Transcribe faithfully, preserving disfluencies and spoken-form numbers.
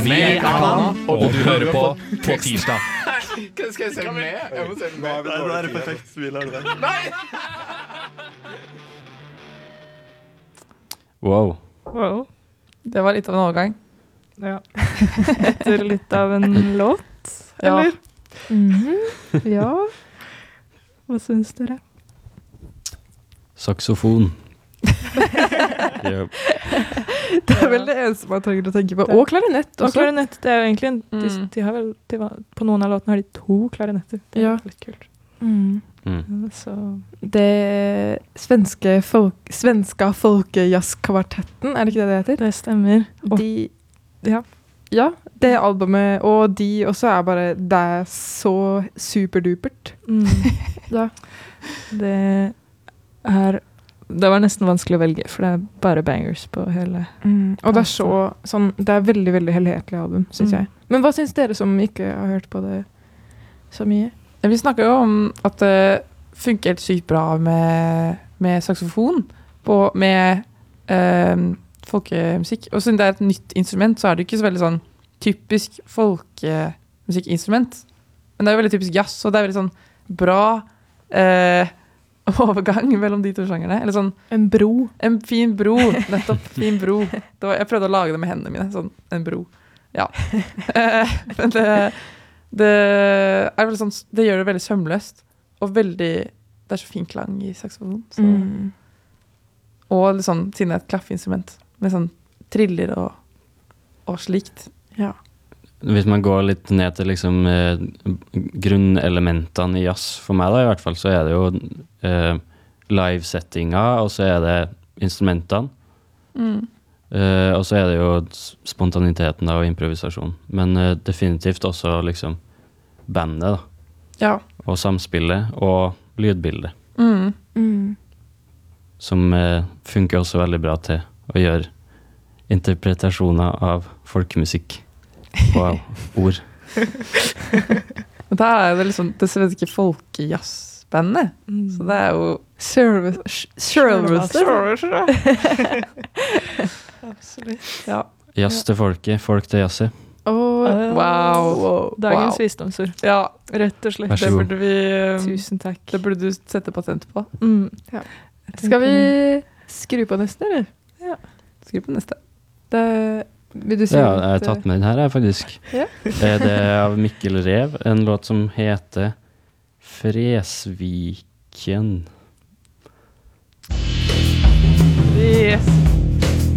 Vi er Kanan, og du hører på På tirsdag. Hva skal jeg se med? Jeg må se med. Nei, det er perfekt smil her. Nei! Wow. Wow. Det var litt av en overgang. Ja. Etter litt av en låt, eller? Ja. Mm-hmm. Ja. Hva synes dere? Saksofon. Yep. Det er vel det eneste man trenger å tenke på. Og klarinett også. Og klarinett, det er jo egentlig en, de, Mm. de har vel, de var, på noen av låtene har de to klarinetter. Det er Ja. litt kult. Mm. Mm. Så, Det svenske folk, svenska folkejazzkvartetten, er det ikke det det heter? det stemmer. Og de, ja, ja, det albumet, og de også er bare, det er så superdupert. Mm. Ja. Det er, det var nesten vanskelig å velge, for det er bare bangers på hele. Mm. Og det er så, sånn, det er veldig, veldig helhetlig album, synes Mm. jeg. Men hva synes dere som ikke har hørt på det så mye? Vi snakker jo om at det funker helt sykt bra med, med saksofon, på, med eh, folkemusikk. Og siden det er et nytt instrument, så er det ikke så veldig sånn typisk folkemusikkinstrument. Men det er jo veldig typisk jazz, og det er veldig sånn bra eh, overgang mellom de to sjangerne. Eller sånn En bro. en fin bro, nettopp, fin bro. Det var, jeg prøvde å lage det med hendene mine, sånn en bro. Ja. Eh, men det, det er vel sånn, det gjør det veldig sømløst, og veldig, det er så fin klang i saksofon. Så. Mm. Og litt sånn, siden det er et klaffeinstrument, med sånn triller og, og slikt. Ja. Hvis man går litt ned til liksom eh, grunnelementene i jazz, for meg da i hvert fall, så er det jo eh, live-settinga, og så er det instrumentene. Mm. Eh, og så er det jo spontaniteten og improvisasjon. Men eh, definitivt også liksom bandet da, Ja. og samspillet og lydbildet, Mm. Mm. som eh, funker også veldig bra til å gjøre interpretasjoner av folkemusikk på ord. Og der er det liksom det svenske folkejazzbandet. Mm. Så det er jo Sjølveste. Absolutt. ja. Jazz til folket, folk til jazzet. Åh, Wow. Dagens Wow. visdomsord. Ja, Rett og slett. Vær så det god. burde vi um, tusen takk. det burde du sette patent på. Mm. Skal vi skru på neste, eller? Skriv på neste. Det, vil du si Ja, jeg har at, tatt med den her, jeg, faktisk. Ja. Eh, Det er av Mikkel Rev, en låt som heter Fresviken.